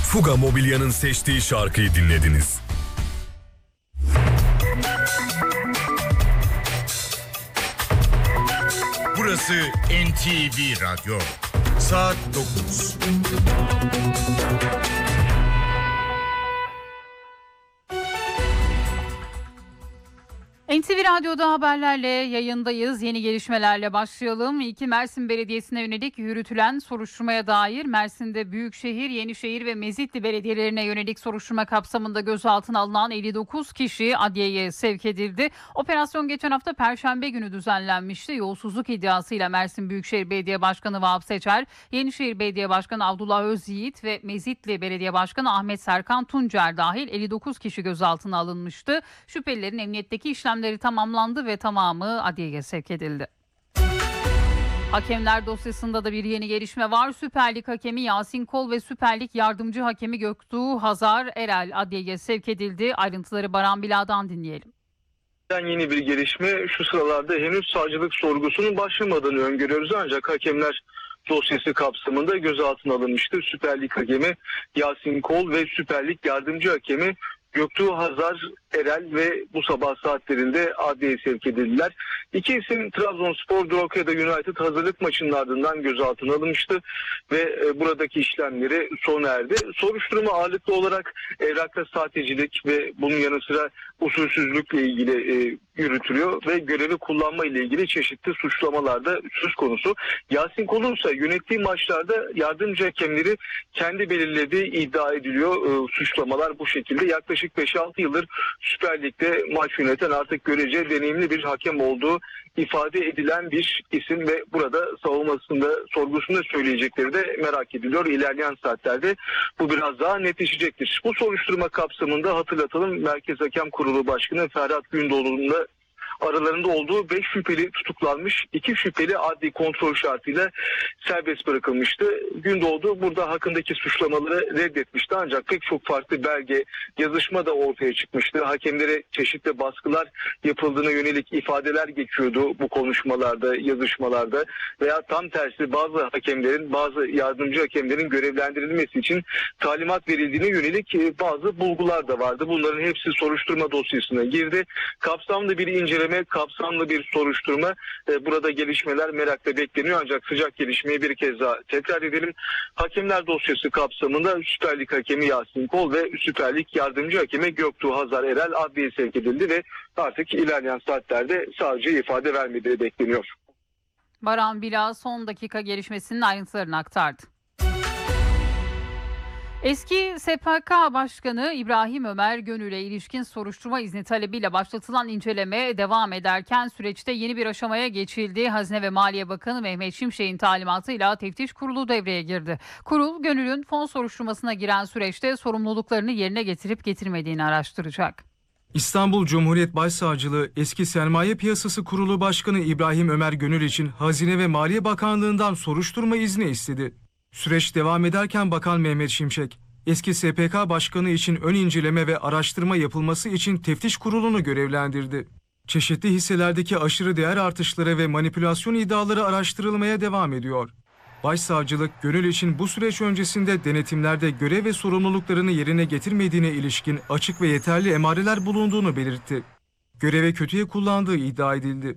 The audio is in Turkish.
Fuga Mobilya'nın seçtiği şarkıyı dinlediniz. Burası NTV Radyo. Saat 9. NTV Radyo'da haberlerle yayındayız. Yeni gelişmelerle başlayalım. İlki Mersin Belediyesi'ne yönelik yürütülen soruşturmaya dair. Mersin'de Büyükşehir, Yenişehir ve Mezitli belediyelerine yönelik soruşturma kapsamında gözaltına alınan 59 kişi adliyeye sevk edildi. Operasyon geçen hafta Perşembe günü düzenlenmişti. Yolsuzluk iddiasıyla Mersin Büyükşehir Belediye Başkanı Vahap Seçer, Yenişehir Belediye Başkanı Abdullah Özyiğit ve Mezitli Belediye Başkanı Ahmet Serkan Tuncer dahil 59 kişi gözaltına alınmıştı. Şüphelilerin emniyetteki işlemleri tamamlandı ve tamamı adliyeye sevk edildi. Hakemler dosyasında da bir yeni gelişme var. Süper Lig hakemi Yasin Kol ve Süper Lig yardımcı hakemi Göktuğ Hazar Erel adliyeye sevk edildi. Ayrıntıları Baran Bila'dan dinleyelim. Yeni bir gelişme, şu sıralarda henüz savcılık sorgusunun başlamadığını öngörüyoruz, ancak hakemler dosyası kapsamında gözaltına alınmıştır. Süper Lig hakemi Yasin Kol ve Süper Lig yardımcı hakemi Göktuğ Hazar Erel ve bu sabah saatlerinde adliyeye sevk edildiler. İki isim Trabzonspor Drogheda United hazırlık maçının ardından gözaltına alınmıştı ve buradaki işlemleri sona erdi. Soruşturma ağırlıklı olarak evrakta sahtecilik ve bunun yanı sıra usulsüzlükle ilgili yürütülüyor ve görevi kullanma ile ilgili çeşitli suçlamalar da söz konusu. Yasin Kol'un ise yönettiği maçlarda yardımcı hakemleri kendi belirlediği iddia ediliyor. Suçlamalar bu şekilde. Yaklaşık 5-6 yıldır Süper Lig'de maç yöneten, artık görece deneyimli bir hakem olduğu ifade edilen bir isim ve burada savunmasında, sorgusunda söyleyecekleri de merak ediliyor. İlerleyen saatlerde bu biraz daha netleşecektir. Bu soruşturma kapsamında hatırlatalım, Merkez Hakem Kurulu Başkanı Ferhat Gündoğdu'nun da aralarında olduğu 5 şüpheli tutuklanmış. 2 şüpheli adli kontrol şartıyla serbest bırakılmıştı. Gündoğdu burada hakkındaki suçlamaları reddetmişti, ancak pek çok farklı belge, yazışma da ortaya çıkmıştı. Hakemlere çeşitli baskılar yapıldığına yönelik ifadeler geçiyordu bu konuşmalarda, yazışmalarda veya tam tersi bazı hakemlerin, bazı yardımcı hakemlerin görevlendirilmesi için talimat verildiğine yönelik bazı bulgular da vardı. Bunların hepsi soruşturma dosyasına girdi. Kapsamlı bir inceleme, kapsamlı bir soruşturma. Burada gelişmeler merakla bekleniyor, ancak sıcak gelişmeyi bir kez daha tekrar edelim. Hakemler dosyası kapsamında Süper Lig hakemi Yasin Kol ve Süper Lig yardımcı hakemi Göktuğ Hazar Erel adliyeye sevk edildi ve artık ilerleyen saatlerde savcı ifade vermediği bekleniyor. Baran Bila son dakika gelişmesinin ayrıntılarını aktardı. Eski SPK Başkanı İbrahim Ömer Gönül'e ilişkin soruşturma izni talebiyle başlatılan inceleme devam ederken süreçte yeni bir aşamaya geçildi. Hazine ve Maliye Bakanı Mehmet Şimşek'in talimatıyla teftiş kurulu devreye girdi. Kurul, Gönül'ün fon soruşturmasına giren süreçte sorumluluklarını yerine getirip getirmediğini araştıracak. İstanbul Cumhuriyet Başsavcılığı Eski Sermaye Piyasası Kurulu Başkanı İbrahim Ömer Gönül için Hazine ve Maliye Bakanlığı'ndan soruşturma izni istedi. Süreç devam ederken Bakan Mehmet Şimşek, eski SPK Başkanı için ön inceleme ve araştırma yapılması için teftiş kurulunu görevlendirdi. Çeşitli hisselerdeki aşırı değer artışları ve manipülasyon iddiaları araştırılmaya devam ediyor. Başsavcılık, Gönül için bu süreç öncesinde denetimlerde görev ve sorumluluklarını yerine getirmediğine ilişkin açık ve yeterli emareler bulunduğunu belirtti. Görevi kötüye kullandığı iddia edildi.